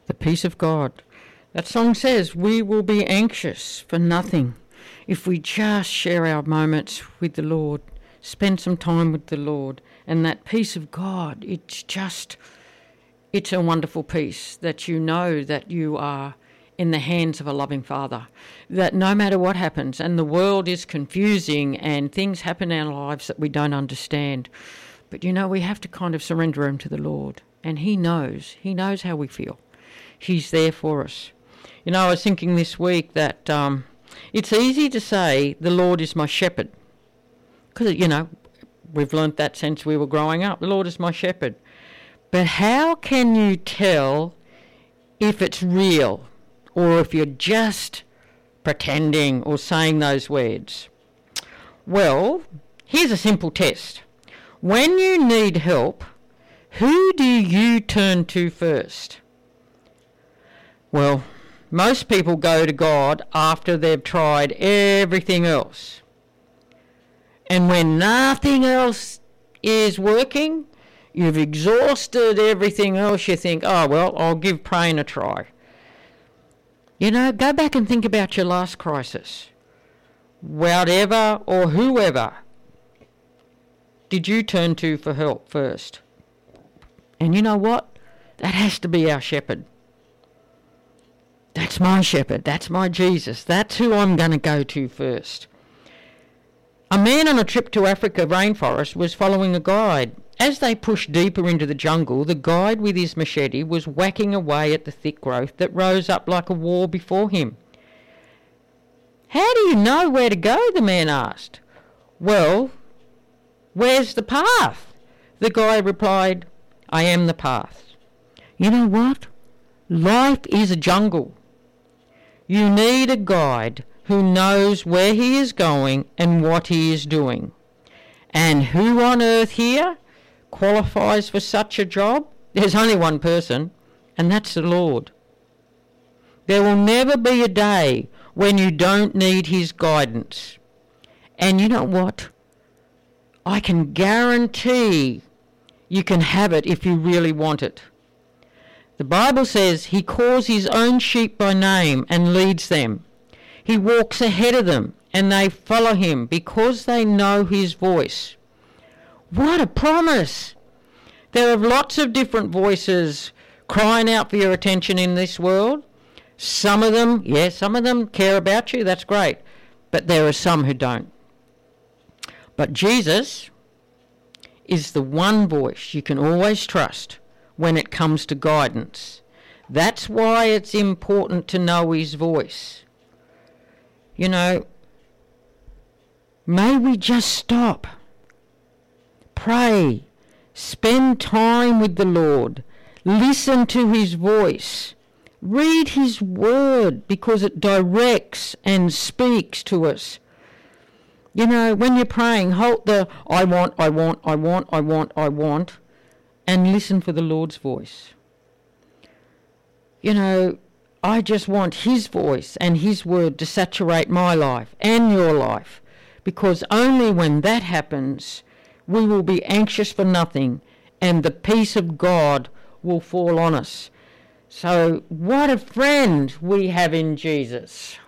The peace of God. That song says we will be anxious for nothing if we just share our moments with the Lord, spend some time with the Lord. And that peace of God, it's a wonderful peace that you know that you are in the hands of a loving Father, that no matter what happens, and the world is confusing and things happen in our lives that we don't understand, but we have to kind of surrender them to the Lord, and He knows how we feel. He's there for us. I was thinking this week that it's easy to say the Lord is my shepherd, because we've learnt that since we were growing up. The Lord is my shepherd. But how can you tell if it's real or if you're just pretending or saying those words? Well, here's a simple test. When you need help, who do you turn to first? Well, most people go to God after they've tried everything else. And when nothing else is working, you've exhausted everything else, you think, oh, well, I'll give praying a try. Go back and think about your last crisis. Whatever or whoever did you turn to for help first? And you know what? That has to be our shepherd. That's my shepherd. That's my Jesus. That's who I'm going to go to first. A man on a trip to Africa rainforest was following a guide. As they pushed deeper into the jungle, the guide with his machete was whacking away at the thick growth that rose up like a wall before him. How do you know where to go? The man asked. Well, where's the path? The guide replied, I am the path. You know what? Life is a jungle. You need a guide who knows where he is going and what he is doing. And who on earth here qualifies for such a job? There's only one person, and that's the Lord. There will never be a day when you don't need his guidance. And you know what? I can guarantee you can have it if you really want it. The Bible says he calls his own sheep by name and leads them. He walks ahead of them and they follow him because they know his voice. What a promise! There are lots of different voices crying out for your attention in this world. Some of them care about you, that's great. But there are some who don't. But Jesus is the one voice you can always trust when it comes to guidance. That's why it's important to know his voice. May we just stop, pray, spend time with the Lord, listen to his voice, read his word because it directs and speaks to us. When you're praying, hold the I want, and listen for the Lord's voice. I just want his voice and his word to saturate my life and your life, because only when that happens, we will be anxious for nothing and the peace of God will fall on us. So what a friend we have in Jesus.